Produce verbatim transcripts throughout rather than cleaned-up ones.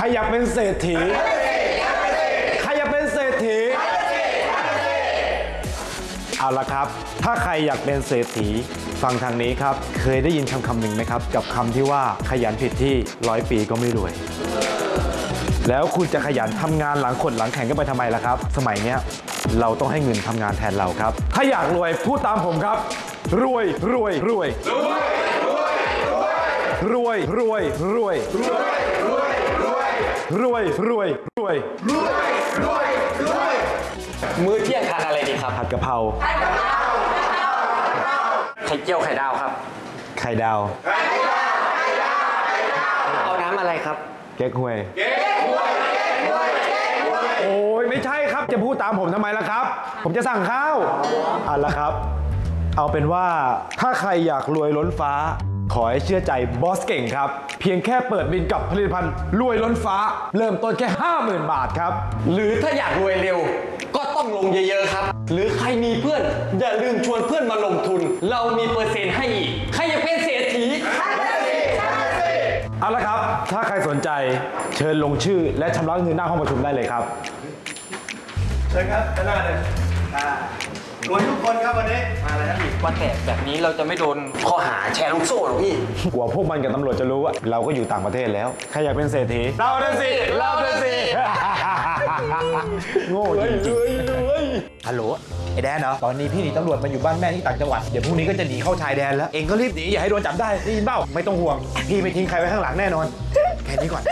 รอยากเป็นเศรษฐีใครอยากเป็นเศรษฐีเอาละครับถ้าใครอยากเป็นเศรษฐีฟังทางนี้ครับเคยได้ยินคำคำหนึ่งไหมครับกับคำที่ว่าขยันผิดที่ร้อยปีก็ไม่รวยแล้วคุณจะขยันทำงานหลังขดหลังแข่งกันไปทำไมล่ะครับสมัยเนี้ยเราต้องให้เงินทำงานแทนเราครับถ้าอยากรวยพูดตามผมครับรวยรวยรวยรวยรวยรวยรวยรวยรวยรวยรวยรวยมื้อเที่ยงทานอะไรดีครับผัดกะเพราไข่เจียวไข่ดาวครับไข่ดาวเอาน้ำอะไรครับเก๊กฮวยโอ้ยไม่ใช่ครับจะพูดตามผมทำไมล่ะครับผมจะสั่งข้าวเอาละครับเอาเป็นว่าถ้าใครอยากรวยล้นฟ้าขอให้เชื่อใจบอสเก่งครับเพียงแค่เปิดบินกับผลิตภัณฑ์รวยล้นฟ้าเริ่มต้นแค่ ห้าหมื่น บาทครับหรือถ้าอยากรวยเร็วก็ต้องลงเยอะๆครับหรือใครมีเพื่อนอย่าลืมชวนเพื่อนมาลงทุนเรามีเปอร์เซ็นต์ให้อีกใครอยากเป็นเศรษฐีเอาละครับถ้าใครสนใจเชิญลงชื่อและชำระเงินหน้าห้องประชุมได้เลยครับเชิญครับด้านหน้าเลยรวยทุกคนครับวันนี้มาเลยครับพี่ว่าแต่แบบนี้เราจะไม่โดนข้อหาแชร์ลูกโซ่หรอพี่กลัวพวกมันกับตำรวจจะรู้ว่าเราก็อยู่ต่างประเทศแล้วใครอยากเป็นเศรษฐีเราเดินสิเราเดินสิโง่จริงๆฮัลโหลไอ้แดนเหรอตอนนี้พี่หนีตำรวจมาอยู่บ้านแม่ที่ต่างจังหวัดเดี๋ยวพรุ่งนี้ก็จะหนีเข้าชายแดนแล้วเองก็รีบหนีอย่าให้โดนจับได้ได้ยินเปล่าไม่ต้องห่วงพี่ไม่ทิ้งใครไว้ข้างหลังแน่นอนแค่นี้ก่อน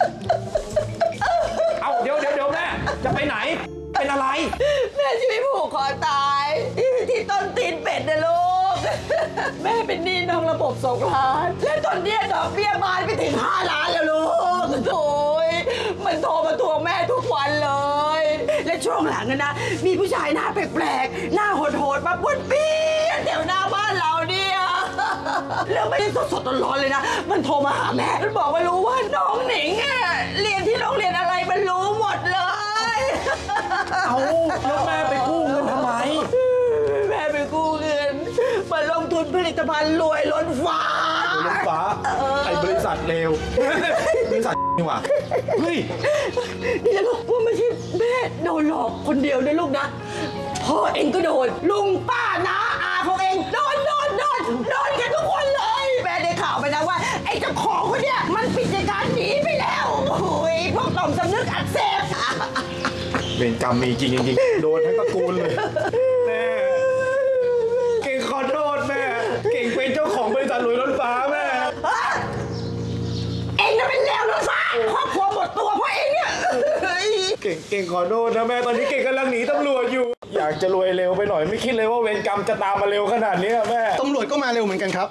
เอาเดี๋ยวเดี๋ยวเดี๋ยวแม่จะไปไหนเป็นอะไรแม่จะไปผูกคอตายที่ที่ต้นตีนเป็ดนะลูกแม่เป็นหนี้นอกระบบสองล้านและตอนนี้ดอกเบี้ยบานไปถึงห้าล้านแล้วลูกโถ่มันโทรมาทวงแม่ทุกวันเลยและช่วงหลังนะมีผู้ชายหน้าแปลกๆหน้าโหดๆมาป้วนเปี้ยนแถวหน้าบ้านเราเนี่ยแล้วไม่ได้สดๆร้อนๆเลยนะมันโทรมาหาแม่มันบอกว่ารู้ว่าน้องหนิงอะเรียนที่โรงเรียนอะไรมันรู้หมดเลยเอาแล้วแม่ไปกู้เงินทำไมแม่ไปกู้เงินมาลงทุนผลิตภัณฑ์รวยล้นฟ้ารวยล้นฟ้าไอ้บริษัทเลวบริษัทนี่หว่าเฮ้ยนี่นะลูกว่าไม่ใช่แม่โดนหลอกคนเดียวนะลูกนะพ่อเองก็โดนลุงป้าน้าอาของเองโดนโดนโดนโดนกันทุกคนเลยแม่ได้ข่าวไปนะว่าไอ้เจ้าของคนเนี้ยมันปิดกิจการหนีไปแล้วโอ้ยพวกต่อมสำนึกอักเสบเวรกรรมมีจริงจริงโดนทั้งตระกูลเลยแม่เก่งขอโทษแม่เก่งเป็นเจ้าของบริษัทรวยล้นฟ้าแม่เองน่ะเป็นเลวล้นฟ้าครอบครัวหมดตัวเพราะเองเนี่ยเก่งเก่งขอโทษนะแม่ตอนนี้เก่งกำลังหนีตำรวจอยู่อยากจะรวยเร็วไปหน่อยไม่คิดเลยว่าเวรกรรมจะตามมาเร็วขนาดนี้แม่ตำรวจก็มาเร็วเหมือนกันครับ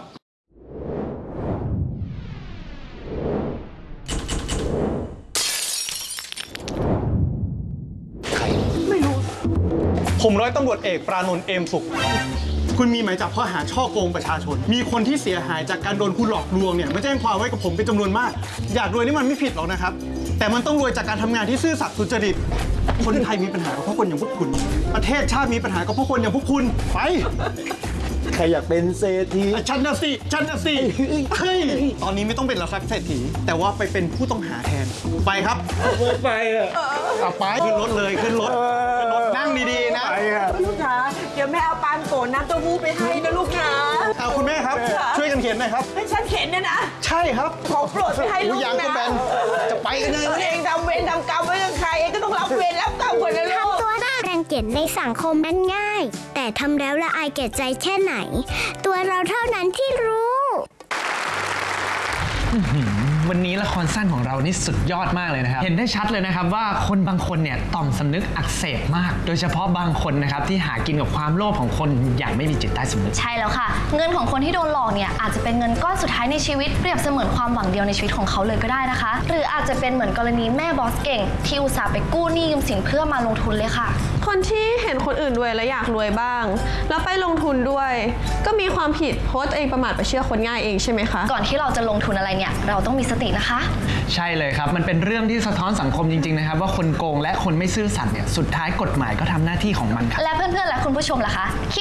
ผมร้อยตำรวจเอกปราณนท์เอมสุขคุณมีหมายจับข้อหาช่อโกงประชาชนมีคนที่เสียหายจากการโดนคุณหลอกลวงเนี่ยมาแจ้งความไว้กับผมเป็นจำนวนมากอยากรวยนี่มันไม่ผิดหรอกนะครับแต่มันต้องรวยจากการทำงานที่ซื่อสัตย์สุจริตคนไทยมีปัญหากับพวกคนอย่างพวกคุณประเทศชาติมีปัญหากับพวกคนอย่างพวกคุณไปใครอยากเป็นเศรษฐีฉันนะสิฉันนะสิเฮ้ยตอนนี้ไม่ต้องเป็นแล้วครับเศรษฐีแต่ว่าไปเป็นผู้ต้องหาแทนไปครับไปอ่ะไปขึ้นรถเลยขึ้นรถขึ้นรถนั่งดีๆนะไปอ่ะลูกนะเดี๋ยวแม่เอาปานโกนน้ำเต้าหู้ไปให้นะลูกนะเอาคุณแม่ครับช่วยกันเข็นหน่อยครับให้ฉันเข็นเนี่ยนะใช่ครับของโปรดไปให้ลูกนะจะไปกันเลยเองทำเวรทำกรรมไว้กับใครเองก็ต้องรับเวรรับกรรมคนนะลูกทำตัวน่ารังเกียจในสังคมนั้นง่ายแต่ทำแล้วละอายแก่ใจแค่ไหนตัวเราเท่านั้นที่รู้วันนี้ละครสั้นของเรานี่สุดยอดมากเลยนะครับเห็นได้ชัดเลยนะครับว่าคนบางคนเนี่ยต่อมสำนึกอักเสบมากโดยเฉพาะบางคนนะครับที่หากินกับความโลภของคนอย่างไม่มีจิตใต้สำนึกใช่แล้วค่ะเงินของคนที่โดนหลอกเนี่ยอาจจะเป็นเงินก้อนสุดท้ายในชีวิตเปรียบเสมือนความหวังเดียวในชีวิตของเขาเลยก็ได้นะคะหรืออาจจะเป็นเหมือนกรณีแม่บอสเก่งที่อุตส่าห์ไปกู้หนี้ยืมสินเพื่อมาลงทุนเลยค่ะคนที่เห็นคนอื่นรวยและอยากรวยบ้างแล้วไปลงทุนด้วยก็มีความผิดเพราะตัวเองประมาทไปเชื่อคนง่ายเองใช่ไหมคะก่อนที่เราจะลงทุนอะไรเนี่ยเราต้องมีสตินะคะใช่เลยครับมันเป็นเรื่องที่สะท้อนสังคมจริงๆนะครับว่าคนโกงและคนไม่ซื่อสัตย์เนี่ยสุดท้ายกฎหมายก็ทำหน้าที่ของมันครับและเพื่อนๆและคุณผู้ชมล่ะคะ